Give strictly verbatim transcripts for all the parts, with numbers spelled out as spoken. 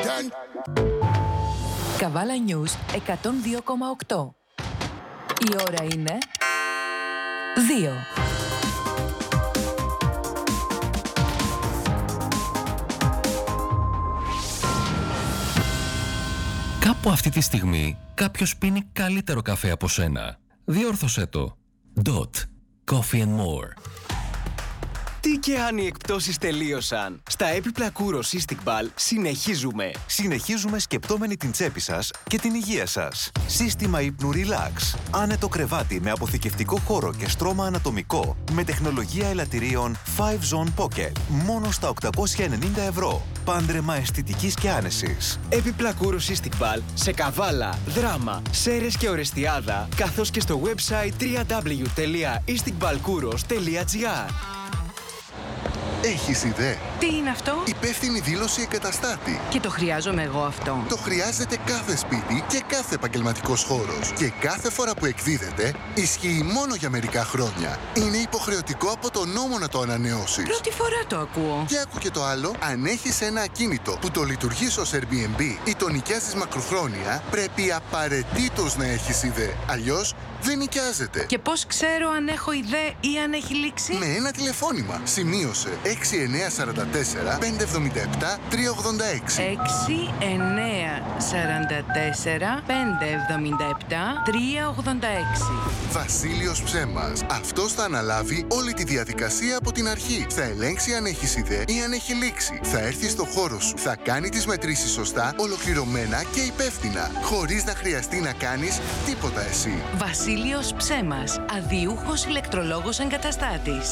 Καβάλα News εκατόν δύο κόμμα οκτώ. Η ώρα είναι δύο. Κάπου αυτή τη στιγμή κάποιος πίνει καλύτερο καφέ από σένα. Διόρθωσέ το. Dot. Coffee and more. Τι και αν οι εκπτώσεις τελείωσαν. Στα έπιπλα Kouros Cystic Ball συνεχίζουμε. Συνεχίζουμε σκεπτόμενοι την τσέπη σας και την υγεία σας. Σύστημα ύπνου Relax. Άνετο κρεβάτι με αποθηκευτικό χώρο και στρώμα ανατομικό. Με τεχνολογία ελαττηρίων φάιβ Zone Pocket. Μόνο στα οκτακόσια ενενήντα ευρώ. Πάντρεμα αισθητικής και άνεσης. Έπιπλα Kouros Cystic Ball σε Καβάλα, Δράμα, Σέρρες και Ορεστιάδα, καθώς και στο website double-u double-u double-u τελεία istic ball kouros τελεία gr. Έχεις ιδέα? Τι είναι αυτό? Υπεύθυνη δήλωση εγκαταστάτη. Και το χρειάζομαι εγώ αυτό. Το χρειάζεται κάθε σπίτι και κάθε επαγγελματικός χώρος. Και κάθε φορά που εκδίδεται, ισχύει μόνο για μερικά χρόνια. Είναι υποχρεωτικό από τον νόμο να το ανανεώσεις. Πρώτη φορά το ακούω. Και άκου και το άλλο, αν έχεις ένα ακίνητο που το λειτουργείς ως Airbnb ή το νοικιάζεις μακροχρόνια, πρέπει απαραίτητος να έχεις ιδέα. Αλλιώς δεν νοικιάζεται. Και πώς ξέρω αν έχω ιδέα ή αν έχει λήξει? Με ένα τηλεφώνημα. Σημείωσε έξι εννιά τέσσερα τέσσερα πέντε εβδομήντα επτά τρία ογδόντα έξι. έξι εννιά τέσσερα τέσσερα πέντε εβδομήντα επτά τρία ογδόντα έξι. Βασίλειος Ψέμας. Αυτός θα αναλάβει όλη τη διαδικασία από την αρχή. Θα ελέγξει αν έχεις ιδέα ή αν έχει λήξει. Θα έρθει στο χώρο σου. Θα κάνει τις μετρήσεις σωστά, ολοκληρωμένα και υπεύθυνα. Χωρίς να χρειαστεί να κάνεις τίποτα εσύ. Βασίλειος Ψέμας. Αδιούχος ηλεκτρολόγος εγκαταστάτης.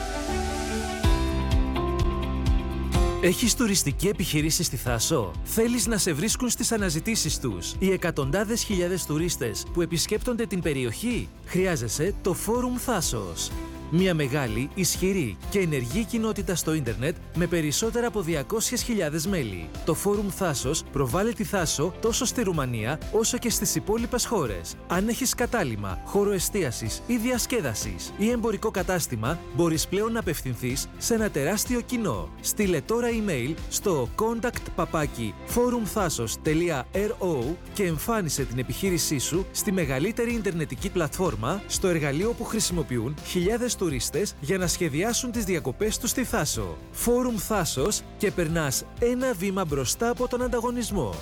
Έχεις τουριστική επιχειρήση στη Θάσο? Θέλεις να σε βρίσκουν στις αναζητήσεις τους οι εκατοντάδες χιλιάδες τουρίστες που επισκέπτονται την περιοχή? Χρειάζεσαι το Φόρουμ Θάσος. Μια μεγάλη, ισχυρή και ενεργή κοινότητα στο ίντερνετ με περισσότερα από διακόσιες χιλιάδες μέλη. Το Φόρουμ Θάσος προβάλλει τη Θάσο τόσο στη Ρουμανία όσο και στις υπόλοιπες χώρες. Αν έχεις κατάλημα, χώρο εστίασης ή διασκέδασης ή εμπορικό κατάστημα, μπορείς πλέον να απευθυνθείς σε ένα τεράστιο κοινό. Στείλε τώρα email στο contact παπάκι forumthasos τελεία ρο και εμφάνισε την επιχείρησή σου στη μεγαλύτερη ιντερνετική πλατφόρμα, στο εργαλείο που χρησιμοποιούν χιλιάδες τουρίστες για να σχεδιάσουν τις διακοπές τους στη Θάσο. Φόρουμ Θάσος και περνάς ένα βήμα μπροστά από τον ανταγωνισμό.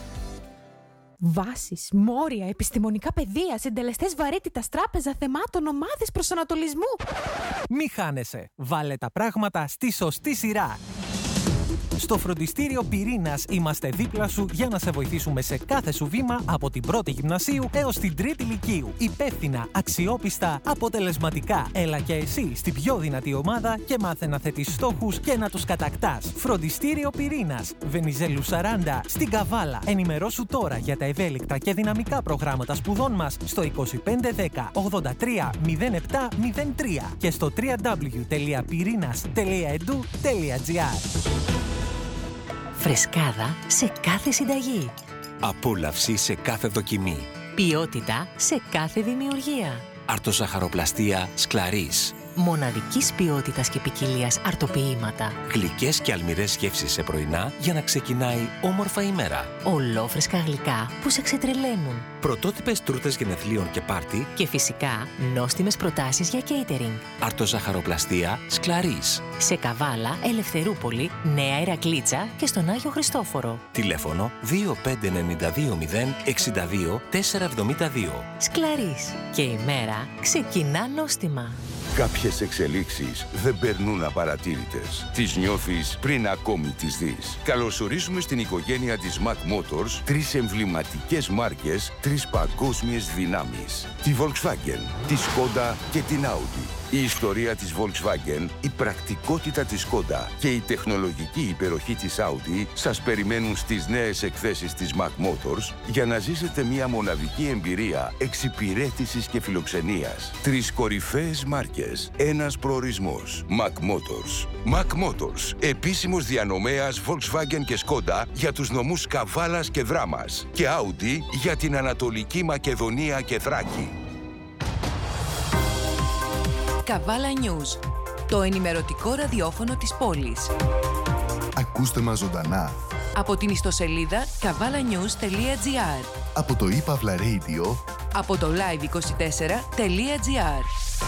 Βάσεις, μόρια, επιστημονικά πεδία, συντελεστές βαρύτητας, τράπεζα θεμάτων, ομάδες προσανατολισμού. Μη χάνεσαι. Βάλε τα πράγματα στη σωστή σειρά. Στο φροντιστήριο Πυρήνας είμαστε δίπλα σου για να σε βοηθήσουμε σε κάθε σου βήμα από την πρώτη γυμνασίου έως την τρίτη λυκείου. Υπεύθυνα, αξιόπιστα, αποτελεσματικά. Έλα και εσύ στην πιο δυνατή ομάδα και μάθε να θέτεις στόχους και να τους κατακτάς. Φροντιστήριο Πυρήνας, Βενιζέλου σαράντα, στην Καβάλα. Ενημερώσου τώρα για τα ευέλικτα και δυναμικά προγράμματα σπουδών μας στο είκοσι πέντε δέκα ογδόντα τρία μηδέν επτά μηδέν τρία και στο double-u double-u double-u τελεία πυρίnas τελεία edu τελεία gr. Φρεσκάδα σε κάθε συνταγή. Απόλαυση σε κάθε δοκιμή. Ποιότητα σε κάθε δημιουργία. Αρτοζαχαροπλαστεία Σκλαρίς. Μοναδικής ποιότητας και ποικιλίας αρτοποιήματα. Γλυκές και αλμυρές γεύσεις σε πρωινά για να ξεκινάει όμορφα η μέρα. Ολόφρεσκα γλυκά που σε ξετρελαίνουν. Πρωτότυπες τούρτες γενεθλίων και πάρτι. Και φυσικά νόστιμες προτάσεις για catering. Αρτοζαχαροπλαστεία Σκλαρίς. Σε Καβάλα, Ελευθερούπολη, Νέα Ηρακλήτσα και στον Άγιο Χριστόφορο. Τηλέφωνο δύο πέντε εννιά δύο μηδέν εξήντα δύο τετρακόσια εβδομήντα δύο. Σκλαρίς. Και η μέρα ξεκινά νόστιμα. Κάποιες εξελίξεις δεν περνούν απαρατήρητες. Τις νιώθεις πριν ακόμη τις δεις. Καλωσορίζουμε στην οικογένεια της Mac Motors τρεις εμβληματικές μάρκες, τρεις παγκόσμιες δυνάμεις. Τη Volkswagen, τη Skoda και την Audi. Η ιστορία της Volkswagen, η πρακτικότητα της Skoda και η τεχνολογική υπεροχή της Audi σας περιμένουν στις νέες εκθέσεις της Mac Motors για να ζήσετε μια μοναδική εμπειρία εξυπηρέτησης και φιλοξενίας. Τρεις κορυφαίες μάρκες, ένας προορισμός. Mac Motors. Mac Motors, επίσημος διανομέας Volkswagen και Skoda για τους νομούς Καβάλας και Δράμας και Audi για την Ανατολική Μακεδονία και Θράκη. Καβάλα News, το ενημερωτικό ραδιόφωνο της πόλης. Ακούστε μας ζωντανά Από την ιστοσελίδα καβάλα-news τελεία τζι άρ. Από το iPavla Radio. Από το live είκοσι τέσσερα τελεία τζι άρ.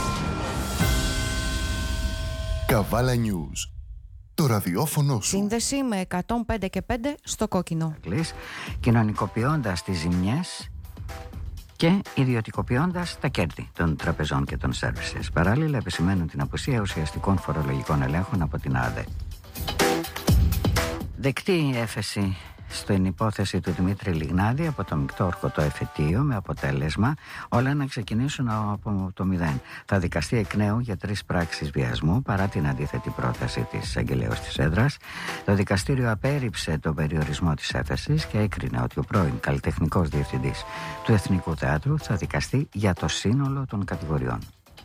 Καβάλα News. Το ραδιόφωνο σου. Σύνδεση με εκατόν πέντε και πέντε στο κόκκινο. Κοινωνικοποιώντας τις ζημιές και ιδιωτικοποιώντας τα κέρδη των τραπεζών και των services. Παράλληλα, επισημαίνουν την απουσία ουσιαστικών φορολογικών ελέγχων από την ΑΔΕ. Δεκτή η έφεση στην υπόθεση του Δημήτρη Λιγνάδη από το μεικτό ορκωτό εφετείο, με αποτέλεσμα όλα να ξεκινήσουν από το μηδέν. Θα δικαστεί εκ νέου για τρεις πράξεις βιασμού παρά την αντίθετη πρόταση της αγγελέως της έδρας. Το δικαστήριο απέρριψε τον περιορισμό της έφεσης και έκρινε ότι ο πρώην καλλιτεχνικός διευθυντής του Εθνικού Θεάτρου θα δικαστεί για το σύνολο των κατηγοριών.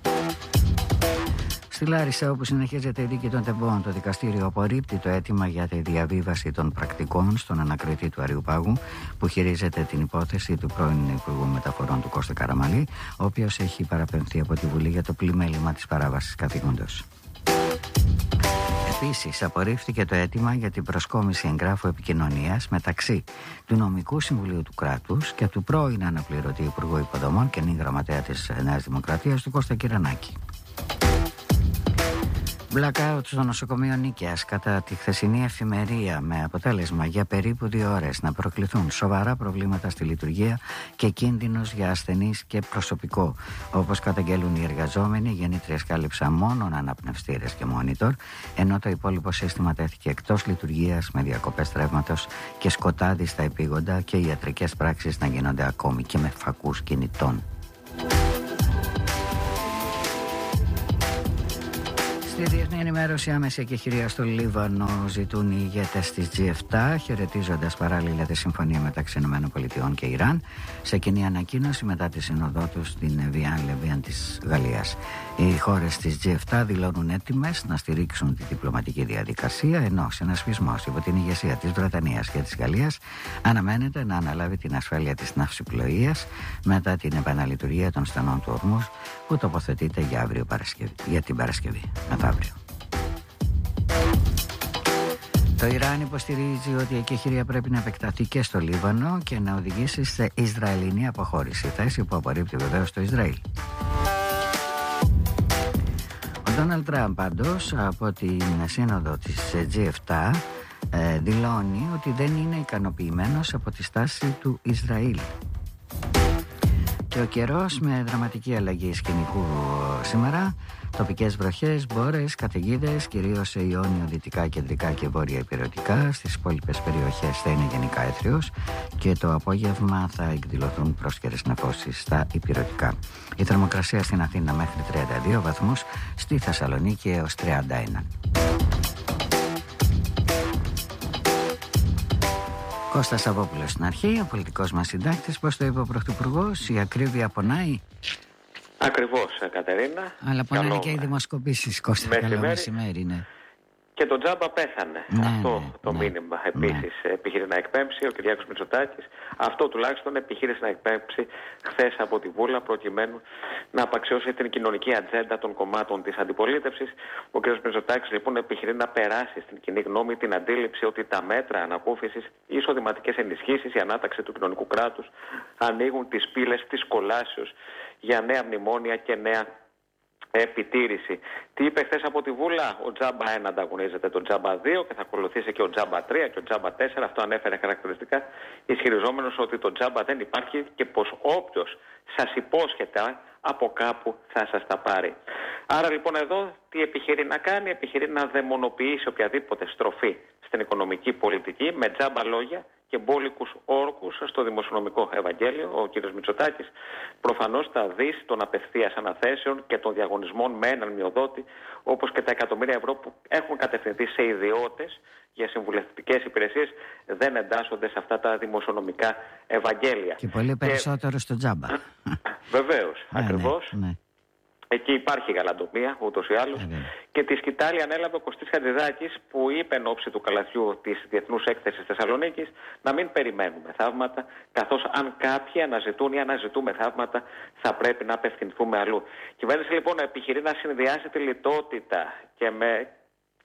Στη Λάρισα, όπου συνεχίζεται η δίκη των τεμπών, το δικαστήριο απορρίπτει το αίτημα για τη διαβίβαση των πρακτικών στον ανακριτή του Αριουπάγου, που χειρίζεται την υπόθεση του πρώην Υπουργού Μεταφορών του Κώστα Καραμαλή, ο οποίος έχει παραπεμφθεί από τη Βουλή για το πλημέλημα της παράβασης καθήκοντος. Επίσης, απορρίφθηκε το αίτημα για την προσκόμιση εγγράφου επικοινωνίας μεταξύ του Νομικού Συμβουλίου του Κράτους και του πρώην αναπληρωτή Υπουργού Υποδομών και νη γραμματέα της Νέας Δημοκρατίας, του Κώστα Κυρανάκη. Blackout στο νοσοκομείο Νίκαιας κατά τη χθεσινή εφημερία, με αποτέλεσμα για περίπου δύο ώρες να προκληθούν σοβαρά προβλήματα στη λειτουργία και κίνδυνος για ασθενείς και προσωπικό. Όπως καταγγέλουν οι εργαζόμενοι, οι γεννήτριες κάλυψαν μόνον αναπνευστήρες και μόνιτορ, ενώ το υπόλοιπο σύστημα τέθηκε εκτός λειτουργίας με διακοπές ρεύματος και σκοτάδι στα επίγοντα και ιατρικές πράξεις να γίνονται ακόμη και με φακούς κινητών. Στη διεθνή ενημέρωση, άμεση εκεχηρία στο Λίβανο ζητούν οι ηγέτες της τζι επτά, χαιρετίζοντας παράλληλα τη συμφωνία μεταξύ ΗΠΑ και Ιράν, σε κοινή ανακοίνωση μετά τη σύνοδό τους στην Εβιάν Λεβίαν της Γαλλίας. Οι χώρες της τζι επτά δηλώνουν έτοιμες να στηρίξουν τη διπλωματική διαδικασία, ενώ συνασπισμός υπό την ηγεσία της Βρετανίας και της Γαλλίας αναμένεται να αναλάβει την ασφάλεια της ναυσιπλοείας μετά την επαναλειτουργία των στενών του Ορμούζ, που τοποθετείται για, αύριο Παρασκευή, για την Παρασκευή. Μεθαύριο. Το Ιράν υποστηρίζει ότι η εκεχηρία πρέπει να επεκταθεί και στο Λίβανο και να οδηγήσει σε Ισραηλινή αποχώρηση, θέση που απορρίπτει βεβαίως το Ισραήλ. Ο Ντόναλντ Τραμπ πάντως από την σύνοδο της τζι επτά ε, δηλώνει ότι δεν είναι ικανοποιημένος από τη στάση του Ισραήλ. Και ο καιρός με δραματική αλλαγή σκηνικού σήμερα. Τοπικές βροχές, μπόρες, καταιγίδες, κυρίως σε Ιόνιο, δυτικά, κεντρικά και βόρεια υπηρετικά. Στις υπόλοιπες περιοχές θα είναι γενικά έθριος και το απόγευμα θα εκδηλωθούν πρόσκαιρες νεφώσεις στα υπηρετικά. Η θερμοκρασία στην Αθήνα μέχρι τριάντα δύο βαθμούς, στη Θεσσαλονίκη έως τριάντα ένα. Κώστας Σαββόπουλος στην αρχή, ο πολιτικός μας συντάκτης. Πώς το είπε ο Πρωθυπουργός, η ακρίβεια πονάει. Ακριβώς, Κατερίνα. Αλλά πονάνε και οι δημοσκοπήσεις, Κώστα. Καλό μεσημέρι, ναι. Και το τζάμπα πέθανε. Ναι, αυτό ναι, το ναι, μήνυμα επίσης ναι. επιχείρησε να εκπέμψει ο Κυριάκος Μητσοτάκης. Αυτό τουλάχιστον επιχείρησε να εκπέμψει χθες από τη Βούλα, προκειμένου να απαξιώσει την κοινωνική ατζέντα των κομμάτων της αντιπολίτευσης. Ο κ. Μητσοτάκης λοιπόν επιχειρεί να περάσει στην κοινή γνώμη την αντίληψη ότι τα μέτρα ανακούφισης, οι εισοδηματικές ενισχύσεις, η ανάταξη του κοινωνικού κράτους ανοίγουν τις πύλες της κολάσεως για νέα μνημόνια και νέα επιτήρηση. Τι είπε χθες από τη Βούλα? Ο τζάμπα ένα ανταγωνίζεται τον τζάμπα δύο και θα ακολουθήσει και ο τζάμπα τρία και ο τζάμπα τέσσερα. Αυτό ανέφερε χαρακτηριστικά, ισχυριζόμενος ότι το τζάμπα δεν υπάρχει και πως όποιος σας υπόσχεται από κάπου θα σας τα πάρει. Άρα λοιπόν εδώ τι επιχειρεί να κάνει? Επιχειρεί να δαιμονοποιήσει οποιαδήποτε στροφή στην οικονομική πολιτική με τζάμπα λόγια και μπόλικους όρκους στο δημοσιονομικό Ευαγγέλιο. Ο κ. Μητσοτάκης προφανώς θα δει των απευθείας αναθέσεων και των διαγωνισμών με έναν μειοδότη, όπως και τα εκατομμύρια ευρώ που έχουν κατευθυνθεί σε ιδιώτες για συμβουλευτικές υπηρεσίες δεν εντάσσονται σε αυτά τα δημοσιονομικά Ευαγγέλια. Και πολύ περισσότερο και... στο τζάμπα. Βεβαίως, ναι, ακριβώς. Ναι, ναι. Εκεί υπάρχει γαλαντομία, ούτως ή άλλως. Mm. Και τη σκητάλη ανέλαβε ο Κωστής Χατζηδάκης, που είπε εν ώψη του καλαθιού της Διεθνούς Έκθεσης Θεσσαλονίκης να μην περιμένουμε θαύματα, καθώς αν κάποιοι αναζητούν ή αναζητούμε θαύματα, θα πρέπει να απευθυνθούμε αλλού. Η κυβέρνηση λοιπόν επιχειρεί να συνδυάσει τη λιτότητα και με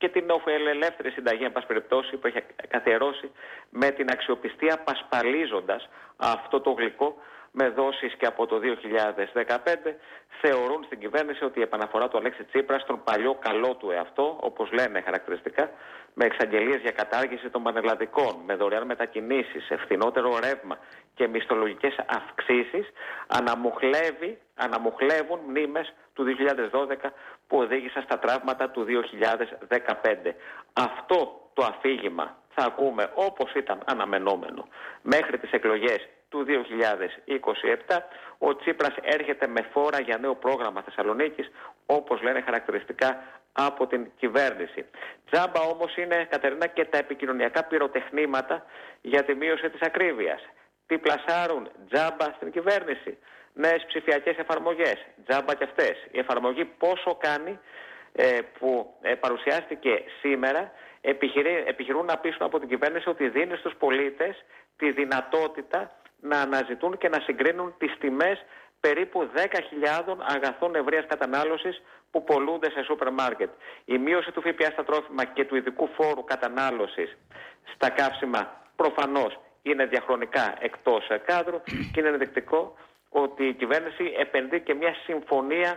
και την ελεύθερη συνταγή, εν πάση περιπτώσει, που έχει καθιερώσει με την αξιοπιστία πασπαλίζοντας αυτό το γλυκό με δόσεις και από το δύο χιλιάδες δεκαπέντε, θεωρούν στην κυβέρνηση ότι η επαναφορά του Αλέξη Τσίπρα στον παλιό καλό του εαυτό, όπως λένε χαρακτηριστικά, με εξαγγελίες για κατάργηση των πανελλαδικών, με δωρεάν μετακινήσεις, ευθυνότερο ρεύμα και μισθολογικές αυξήσεις, αναμουχλεύει, αναμουχλεύουν μνήμες του δύο χιλιάδες δώδεκα που οδήγησαν στα τραύματα του δύο χιλιάδες δεκαπέντε. Αυτό το αφήγημα θα ακούμε, όπως ήταν αναμενόμενο, μέχρι τις εκλογές του δύο χιλιάδες είκοσι επτά. Ο Τσίπρας έρχεται με φόρα για νέο πρόγραμμα Θεσσαλονίκης, όπως λένε χαρακτηριστικά από την κυβέρνηση. Τζάμπα όμως είναι, Κατερίνα, και τα επικοινωνιακά πυροτεχνήματα για τη μείωση της ακρίβειας. Τι πλασάρουν τζάμπα στην κυβέρνηση? Νέες ψηφιακές εφαρμογές, τζάμπα και αυτές. Η εφαρμογή πόσο κάνει, ε, που ε, παρουσιάστηκε σήμερα, επιχειρεί, επιχειρούν να πείσουν από την κυβέρνηση ότι δίνει στους πολίτες τη δυνατότητα να αναζητούν και να συγκρίνουν τις τιμές περίπου δέκα χιλιάδων αγαθών ευρείας κατανάλωσης που πολλούνται σε σούπερ μάρκετ. Η μείωση του ΦΠΑ στα τρόφιμα και του ειδικού φόρου κατανάλωσης στα καύσιμα προφανώς είναι διαχρονικά εκτός κάδρου και είναι ενδεικτικό ότι η κυβέρνηση επενδύει και μια συμφωνία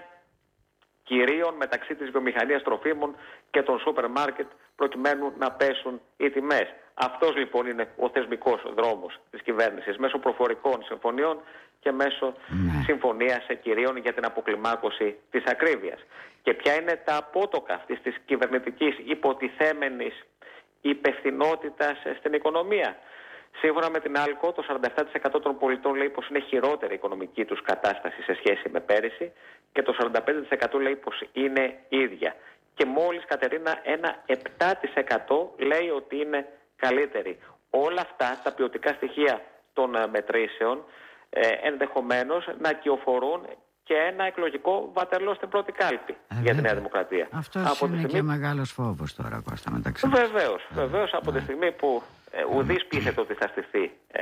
κυρίων μεταξύ της βιομηχανίας τροφίμων και των σούπερ μάρκετ προκειμένου να πέσουν οι τιμές. Αυτός λοιπόν είναι ο θεσμικός δρόμος της κυβέρνησης, μέσω προφορικών συμφωνιών και μέσω ναι. συμφωνίας κυρίων για την αποκλιμάκωση της ακρίβειας. Και ποια είναι τα απότοκα αυτής της κυβερνητικής υποτιθέμενης υπευθυνότητας στην οικονομία? Σύμφωνα με την Άλκο, το σαράντα επτά τοις εκατό των πολιτών λέει πως είναι χειρότερη η οικονομική τους κατάσταση σε σχέση με πέρυσι και το σαράντα πέντε τοις εκατό λέει πως είναι ίδια. Και μόλις, Κατερίνα, ένα επτά τοις εκατό λέει ότι είναι καλύτερη. Όλα αυτά τα ποιοτικά στοιχεία των μετρήσεων ε, ενδεχομένως να κυοφορούν και ένα εκλογικό βατερλό στην πρώτη κάλπη ε, για τη Νέα Δημοκρατία. Αυτός από είναι στιγμή... και μεγάλος φόβος τώρα, Κώστα, μεταξύ. Βεβαίως, βεβαίως από τη στιγμή που ε, ουδής πείθεται ότι θα στηθεί ε,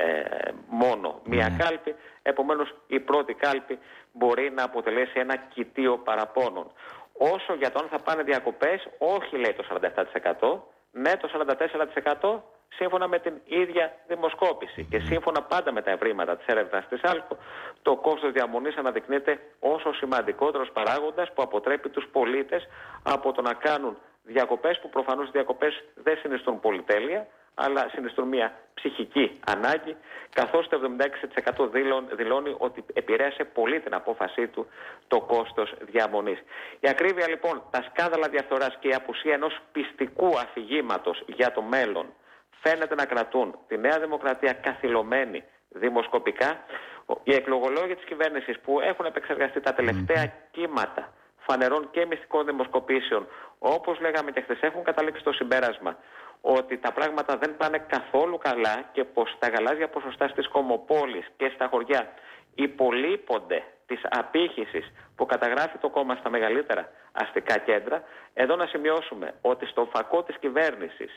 μόνο μία ναι. κάλπη, επομένως η πρώτη κάλπη μπορεί να αποτελέσει ένα κοιτίο παραπώνων. Όσο για το αν θα πάνε διακοπές, όχι λέει το σαράντα επτά τοις εκατό, ναι το σαράντα τέσσερα τοις εκατό σύμφωνα με την ίδια δημοσκόπηση. Και σύμφωνα πάντα με τα ευρήματα της έρευνας της Άλκο, το κόστος διαμονής αναδεικνύεται ως ο σημαντικότερος παράγοντας που αποτρέπει τους πολίτες από το να κάνουν διακοπές, που προφανώς οι διακοπές δεν συνιστούν πολυτέλεια, αλλά συνιστούν μια ψυχική ανάγκη, καθώς το εβδομήντα έξι τοις εκατό δηλώνει ότι επηρέασε πολύ την απόφασή του το κόστος διαμονής. Η ακρίβεια λοιπόν, τα σκάνδαλα διαφθοράς και η απουσία ενός πιστικού αφηγήματος για το μέλλον φαίνεται να κρατούν τη Νέα Δημοκρατία καθυλωμένη δημοσκοπικά. Οι εκλογολόγοι της κυβέρνησης που έχουν επεξεργαστεί τα τελευταία κύματα φανερών και μυστικών δημοσκοπήσεων, όπως λέγαμε και χθες, έχουν καταλήξει στο συμπέρασμα ότι τα πράγματα δεν πάνε καθόλου καλά και πως τα γαλάζια ποσοστά στις κομμοπόλεις και στα χωριά υπολείπονται της απήχησης που καταγράφει το κόμμα στα μεγαλύτερα αστικά κέντρα. Εδώ να σημειώσουμε ότι στο φακό της κυβέρνησης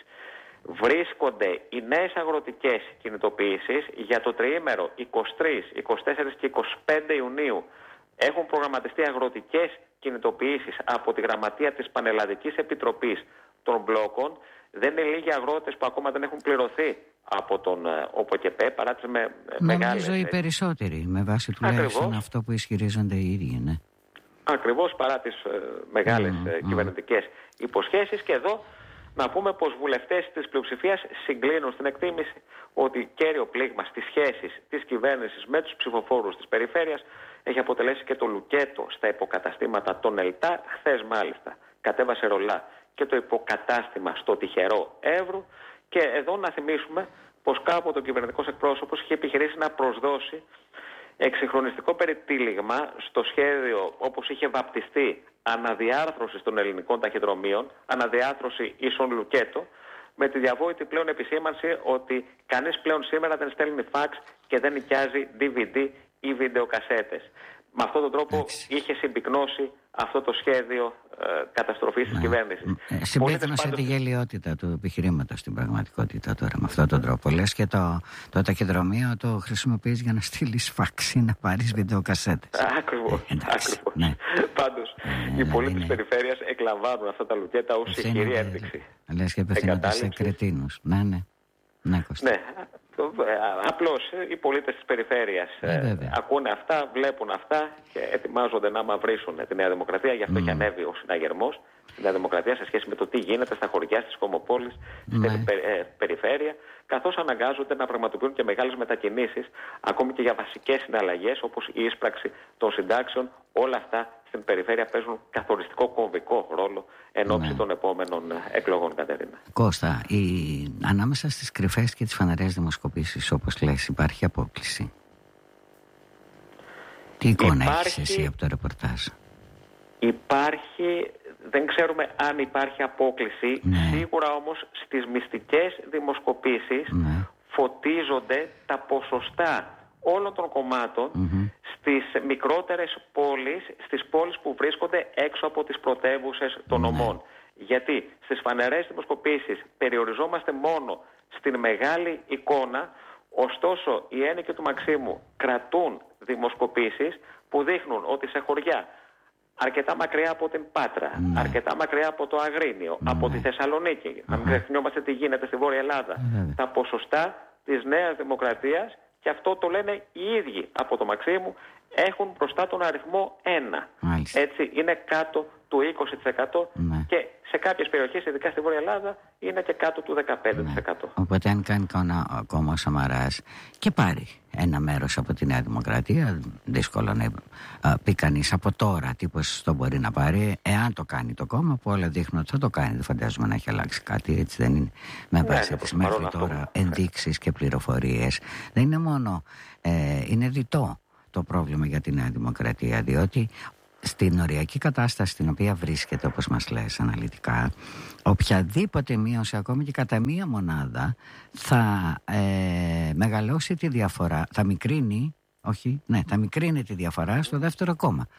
βρίσκονται οι νέες αγροτικές κινητοποιήσεις για το τριήμερο είκοσι τρεις, είκοσι τέσσερις και είκοσι πέντε Ιουνίου. Έχουν προγραμματιστεί αγροτικές κινητοποιήσεις από τη γραμματεία της Πανελλαδικής Επιτροπής των Μπλόκων. Δεν είναι λίγοι αγρότες που ακόμα δεν έχουν πληρωθεί από τον ΟΠΟΚΕΠΕ, παρά τις με, μεγάλες... Νομίζω οι περισσότεροι, με βάση τουλάχιστον Ακριβώς. αυτό που ισχυρίζονται οι ίδιοι, ναι. Ακριβώς, παρά τις ε, μεγάλες mm, ε, κυβερνητικές mm. υποσχέσεις. Και εδώ να πούμε πως βουλευτές της πλειοψηφίας συγκλίνουν στην εκτίμηση ότι κέριο πλήγμα στις σχέσεις της κυβέρνησης με τους ψηφοφόρους της περιφέρειας έχει αποτελέσει και το λουκέτο στα υποκαταστήματα των ΕΛΤΑ. Χθες μάλιστα κατέβασε ρολά και το υποκατάστημα στο τυχερό Εύρου. Και εδώ να θυμίσουμε πως κάποτε ο κυβερνητικός εκπρόσωπος είχε επιχειρήσει να προσδώσει εξυγχρονιστικό περιτύλιγμα στο σχέδιο, όπως είχε βαπτιστεί, αναδιάρθρωση των ελληνικών ταχυδρομείων, αναδιάρθρωση ίσον λουκέτο, με τη διαβόητη πλέον επισήμανση ότι κανείς πλέον σήμερα δεν στέλνει φαξ και δεν νοικιάζει ντι βι ντι ή βιντεοκασέτες. Με αυτόν τον τρόπο είχε συμπυκνώσει αυτό το σχέδιο ε, καταστροφής της κυβέρνησης. Ε, Συμπέκνωσε πάντως... τη γελιότητα του επιχειρήματος στην πραγματικότητα τώρα με αυτόν τον τρόπο. Λες και το, το ταχυδρομείο το χρησιμοποιείς για να στείλεις φαξ ή να πάρεις βιντεοκασέτες. Ακριβώς. Ε, ακριβώς. Ναι. Πάντως, ε, οι πολίτες της περιφέρειας εκλαμβάνουν αυτά τα λουκέτα ως ηχηρή ένδειξη. Λες και απευθύνονται σε κρετίνους. Ναι, ναι. Ναι, ναι. Απλώς οι πολίτες της περιφέρειας ε, ακούνε αυτά, βλέπουν αυτά και ετοιμάζονται να μαυρίσουν τη Νέα Δημοκρατία. Γι' αυτό mm. και ανέβει ο συναγερμός στη Νέα Δημοκρατία σε σχέση με το τι γίνεται στα χωριά, στις κομμοπόλεις, στην mm. περι, ε, περιφέρεια, καθώς αναγκάζονται να πραγματοποιούν και μεγάλες μετακινήσεις, ακόμη και για βασικές συναλλαγές όπως η ίσπραξη των συντάξεων. Όλα αυτά στην περιφέρεια παίζουν καθοριστικό κομβικό ρόλο εν ώψη ναι. των επόμενων εκλογών, Κατερίνα. Κώστα, η... ανάμεσα στις κρυφές και τις φανερές δημοσκοπήσεις, όπως λες, υπάρχει απόκληση. Τι εικόνα υπάρχει... έχεις εσύ από το ρεπορτάζ? Υπάρχει, δεν ξέρουμε αν υπάρχει απόκληση. Ναι. Σίγουρα όμως στις μυστικές δημοσκοπήσεις ναι. φωτίζονται τα ποσοστά όλων των κομμάτων mm-hmm. στις μικρότερες πόλεις, στις πόλεις που βρίσκονται έξω από τις πρωτεύουσες των νομών. Mm-hmm. Γιατί στις φανερές δημοσκοπήσεις περιοριζόμαστε μόνο στην μεγάλη εικόνα, ωστόσο οι έννοικοι του Μαξίμου κρατούν δημοσκοπήσεις που δείχνουν ότι σε χωριά αρκετά μακριά από την Πάτρα, mm. αρκετά μακριά από το Αγρίνιο, mm. από τη Θεσσαλονίκη, mm. να μην ξεχνιόμαστε τι γίνεται στη Βόρεια Ελλάδα, mm. τα ποσοστά της Νέας Δημοκρατίας, και αυτό το λένε οι ίδιοι από το Μαξίμου, έχουν μπροστά τον αριθμό ένα. Μάλιστα. Έτσι είναι κάτω του είκοσι τοις εκατό ναι. και σε κάποιες περιοχές, ειδικά στη Βόρεια Ελλάδα, είναι και κάτω του δεκαπέντε τοις εκατό. Ναι. Οπότε αν κάνει ακόμα ο Σαμαράς και πάρει ένα μέρος από τη Νέα Δημοκρατία, δύσκολο να πει κανείς από τώρα τι ποσοστό μπορεί να πάρει, εάν το κάνει το κόμμα, που όλα δείχνουν ότι θα το κάνει, δεν φαντάζομαι να έχει αλλάξει κάτι, έτσι δεν είναι, με βάση τις μέχρι τώρα ενδείξεις και πληροφορίες. Δεν είναι μόνο, ε, είναι διτό το πρόβλημα για τη Νέα Δημοκρατία, διότι στην οριακή κατάσταση στην οποία βρίσκεται, όπως μας λες αναλυτικά, οποιαδήποτε μείωση ακόμη και κατά μία μονάδα θα ε, μεγαλώσει τη διαφορά, θα μικρύνει, όχι, ναι, θα μικρύνει τη διαφορά στο δεύτερο κόμμα.